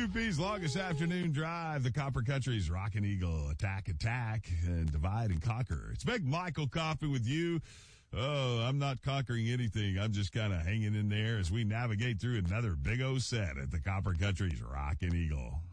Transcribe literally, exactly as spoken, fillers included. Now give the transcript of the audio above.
U P's longest afternoon drive, the Copper Country's Rockin' Eagle, attack, attack, and divide and conquer. It's Big Michael Coffee with you. Oh, I'm not conquering anything. I'm just kind of hanging in there as we navigate through another big O set at the Copper Country's Rockin' Eagle.